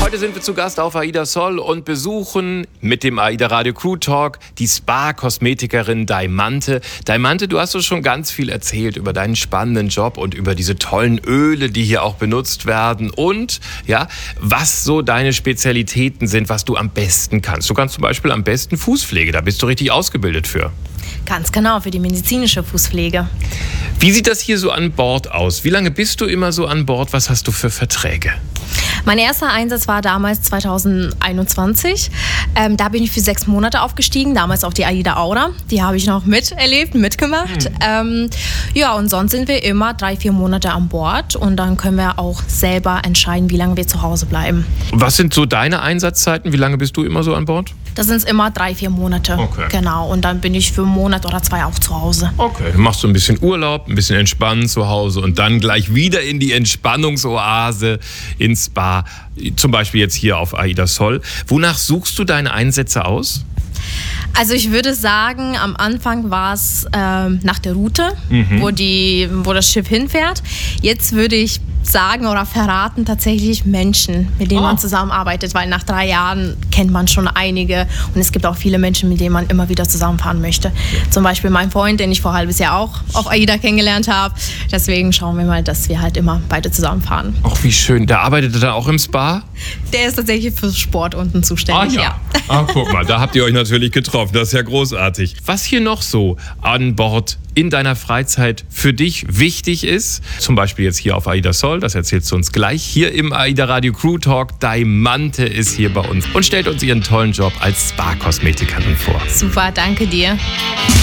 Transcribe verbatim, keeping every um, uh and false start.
Heute sind wir zu Gast auf Aida Sol und besuchen mit dem Aida Radio Crew Talk die Spa-Kosmetikerin Daimante. Daimante, du hast uns schon ganz viel erzählt über deinen spannenden Job und über diese tollen Öle, die hier auch benutzt werden und ja, was so deine Spezialitäten sind, was du am besten kannst. Du kannst zum Beispiel am besten Fußpflege, da bist du richtig ausgebildet für. Ganz genau, für die medizinische Fußpflege. Wie sieht das hier so an Bord aus? Wie lange bist du immer so an Bord? Was hast du für Verträge? Mein erster Einsatz war damals zweitausendeinundzwanzig. Ähm, da bin ich für sechs Monate aufgestiegen, damals auf die Aida Aura. Die habe ich noch miterlebt, mitgemacht. Hm. Ähm, ja, und sonst sind wir immer drei, vier Monate an Bord und dann können wir auch selber entscheiden, wie lange wir zu Hause bleiben. Was sind so deine Einsatzzeiten? Wie lange bist du immer so an Bord? Das sind immer drei, vier Monate. Okay. Genau, und dann bin ich für einen Monat oder zwei auch zu Hause. Okay, du machst so ein bisschen Urlaub, ein bisschen entspannen zu Hause und dann gleich wieder in die Entspannungsoase ins Spa. Zum Beispiel jetzt hier auf Aida Sol. Wonach suchst du deine Einsätze aus? Also ich würde sagen, am Anfang war es ähm, nach der Route, mhm. wo, die, wo das Schiff hinfährt. Jetzt würde ich sagen oder verraten tatsächlich Menschen, mit denen oh. man zusammenarbeitet, weil nach drei Jahren kennt man schon einige und es gibt auch viele Menschen, mit denen man immer wieder zusammenfahren möchte. Ja. Zum Beispiel mein Freund, den ich vor ein halbes Jahr auch auf Aida kennengelernt habe. Deswegen schauen wir mal, dass wir halt immer beide zusammenfahren. Ach, wie schön. Der arbeitet da auch im Spa? Der ist tatsächlich für Sport unten zuständig, ah, ja. ja. Ah, guck mal, da habt ihr euch natürlich getroffen. Das ist ja großartig. Was hier noch so an Bord in deiner Freizeit für dich wichtig ist, zum Beispiel jetzt hier auf Aida Sol, das erzählst du uns gleich, hier im Aida Radio Crew Talk. Daimante ist hier bei uns und stellt uns ihren tollen Job als Spa-Kosmetikerin vor. Super, danke dir.